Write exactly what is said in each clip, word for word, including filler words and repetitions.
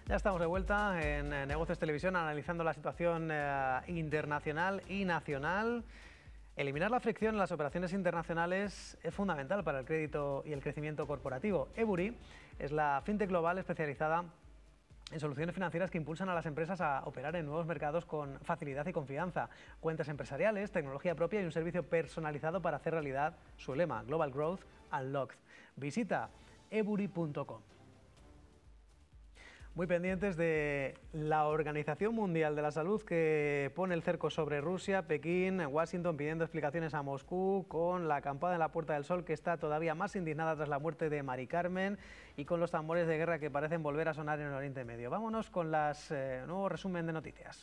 Ya estamos de vuelta en Negocios Televisión analizando la situación eh, internacional y nacional. Eliminar la fricción en las operaciones internacionales es fundamental para el crédito y el crecimiento corporativo. Ebury es la fintech global especializada en soluciones financieras que impulsan a las empresas a operar en nuevos mercados con facilidad y confianza. Cuentas empresariales, tecnología propia y un servicio personalizado para hacer realidad su lema, Global Growth Unlocked. Visita ebury punto com. Muy pendientes de la Organización Mundial de la Salud, que pone el cerco sobre Rusia, Pekín, Washington pidiendo explicaciones a Moscú, con la acampada en la Puerta del Sol, que está todavía más indignada tras la muerte de Mari Carmen, y con los tambores de guerra que parecen volver a sonar en el Oriente Medio. Vámonos con las eh, nuevo resumen de noticias.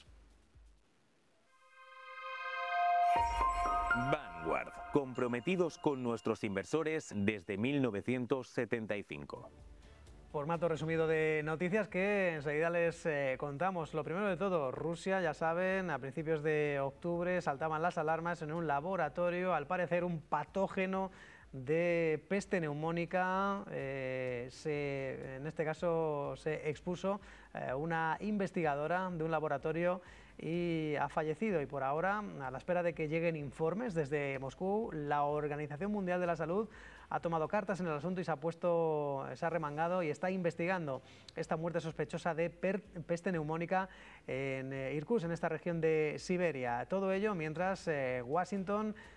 Vanguard, comprometidos con nuestros inversores desde mil novecientos setenta y cinco. Formato resumido de noticias que enseguida les eh, contamos. Lo primero de todo, Rusia, ya saben, a principios de octubre saltaban las alarmas en un laboratorio, al parecer un patógeno de peste neumónica. Eh, se, en este caso se expuso eh, una investigadora de un laboratorio y ha fallecido, y por ahora, a la espera de que lleguen informes desde Moscú, la Organización Mundial de la Salud ha tomado cartas en el asunto y se ha puesto, se ha remangado y está investigando esta muerte sospechosa de peste neumónica en Irkutsk, en esta región de Siberia. Todo ello mientras eh, Washington